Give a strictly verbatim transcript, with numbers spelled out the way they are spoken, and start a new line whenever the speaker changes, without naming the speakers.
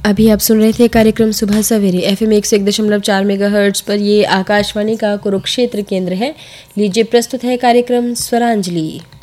अभी आप सुन रहे थे कार्यक्रम सुबह सवेरे एफएम एक सौ एक दशमलव चार मेगाहर्ट्ज पर। ये आकाशवाणी का कुरुक्षेत्र केंद्र है। लीजिए प्रस्तुत है कार्यक्रम स्वरांजलि।